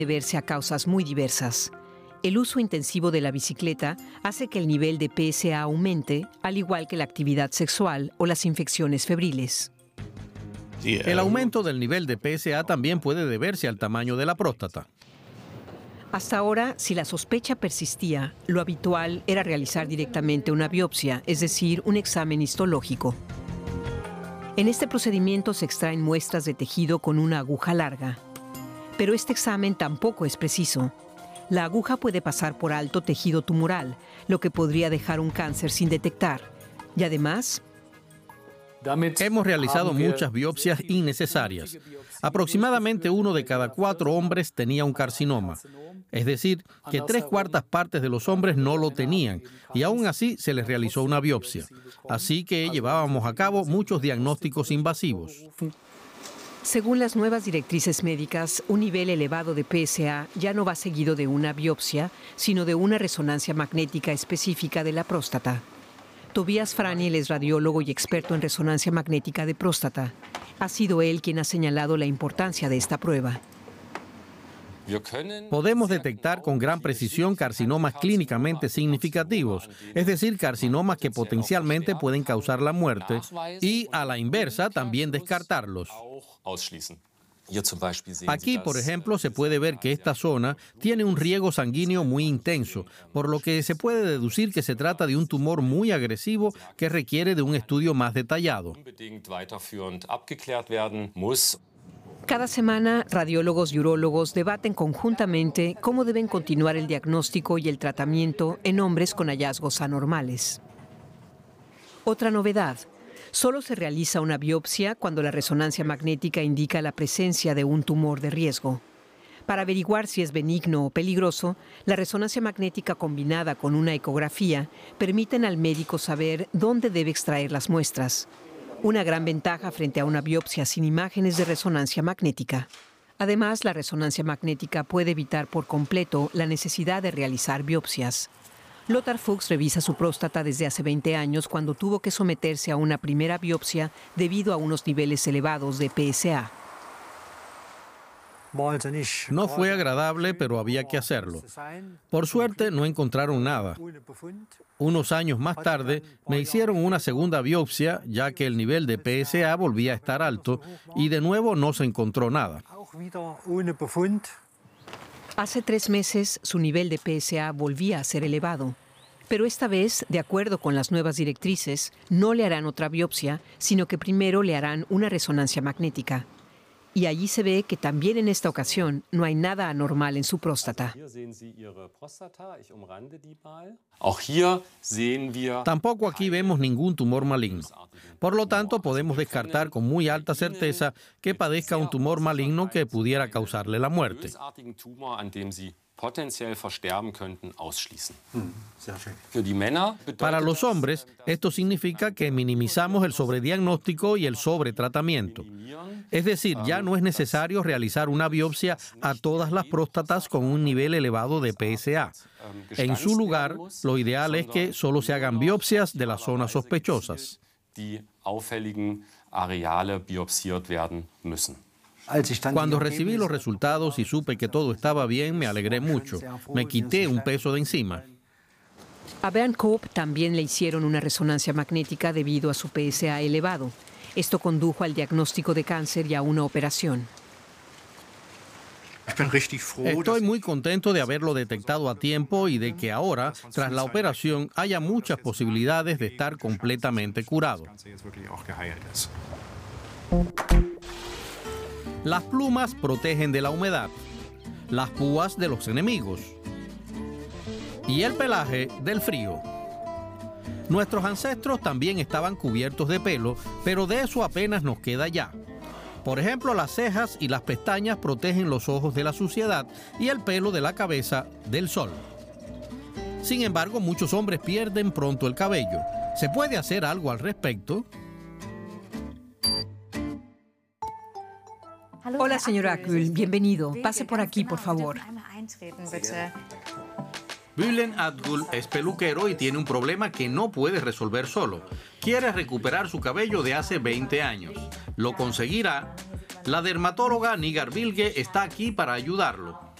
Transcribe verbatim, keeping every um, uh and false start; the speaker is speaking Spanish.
deberse a causas muy diversas. El uso intensivo de la bicicleta hace que el nivel de P S A aumente, al igual que la actividad sexual o las infecciones febriles. El aumento del nivel de P S A también puede deberse al tamaño de la próstata. Hasta ahora, si la sospecha persistía, lo habitual era realizar directamente una biopsia, es decir, un examen histológico. En este procedimiento se extraen muestras de tejido con una aguja larga. Pero este examen tampoco es preciso. La aguja puede pasar por alto tejido tumoral, lo que podría dejar un cáncer sin detectar. Y además, hemos realizado muchas biopsias innecesarias. Aproximadamente uno de cada cuatro hombres tenía un carcinoma. Es decir, que tres cuartas partes de los hombres no lo tenían y aún así se les realizó una biopsia. Así que llevábamos a cabo muchos diagnósticos invasivos. Según las nuevas directrices médicas, un nivel elevado de P S A ya no va seguido de una biopsia, sino de una resonancia magnética específica de la próstata. Tobias Franiel es radiólogo y experto en resonancia magnética de próstata. Ha sido él quien ha señalado la importancia de esta prueba. Podemos detectar con gran precisión carcinomas clínicamente significativos, es decir, carcinomas que potencialmente pueden causar la muerte, y a la inversa también descartarlos. Aquí, por ejemplo, se puede ver que esta zona tiene un riego sanguíneo muy intenso, por lo que se puede deducir que se trata de un tumor muy agresivo que requiere de un estudio más detallado. Cada semana, radiólogos y urólogos debaten conjuntamente cómo deben continuar el diagnóstico y el tratamiento en hombres con hallazgos anormales. Otra novedad: solo se realiza una biopsia cuando la resonancia magnética indica la presencia de un tumor de riesgo. Para averiguar si es benigno o peligroso, la resonancia magnética combinada con una ecografía permiten al médico saber dónde debe extraer las muestras. Una gran ventaja frente a una biopsia sin imágenes de resonancia magnética. Además, la resonancia magnética puede evitar por completo la necesidad de realizar biopsias. Lothar Fuchs revisa su próstata desde hace veinte años, cuando tuvo que someterse a una primera biopsia debido a unos niveles elevados de P S A. No fue agradable, pero había que hacerlo. Por suerte, no encontraron nada. Unos años más tarde, me hicieron una segunda biopsia, ya que el nivel de P S A volvía a estar alto, y de nuevo no se encontró nada. Hace tres meses, su nivel de P S A volvía a ser elevado. Pero esta vez, de acuerdo con las nuevas directrices, no le harán otra biopsia, sino que primero le harán una resonancia magnética. Y allí se ve que también en esta ocasión no hay nada anormal en su próstata. Tampoco aquí vemos ningún tumor maligno. Por lo tanto, podemos descartar con muy alta certeza que padezca un tumor maligno que pudiera causarle la muerte. Para los hombres, esto significa que minimizamos el sobrediagnóstico y el sobretratamiento. Es decir, ya no es necesario realizar una biopsia a todas las próstatas con un nivel elevado de P S A. En su lugar, lo ideal es que solo se hagan biopsias de las zonas sospechosas. Cuando recibí los resultados y supe que todo estaba bien, me alegré mucho. Me quité un peso de encima. A Bernd Koop también le hicieron una resonancia magnética debido a su P S A elevado. Esto condujo al diagnóstico de cáncer y a una operación. Estoy muy contento de haberlo detectado a tiempo y de que ahora, tras la operación, haya muchas posibilidades de estar completamente curado. Las plumas protegen de la humedad, las púas de los enemigos y el pelaje del frío. Nuestros ancestros también estaban cubiertos de pelo, pero de eso apenas nos queda ya. Por ejemplo, las cejas y las pestañas protegen los ojos de la suciedad y el pelo de la cabeza del sol. Sin embargo, muchos hombres pierden pronto el cabello. ¿Se puede hacer algo al respecto? Hola, señor Akgül, bienvenido. Pase por aquí, por favor. Bülent Akgül es peluquero y tiene un problema que no puede resolver solo. Quiere recuperar su cabello de hace veinte años. ¿Lo conseguirá? La dermatóloga Nigar Bilge está aquí para ayudarlo.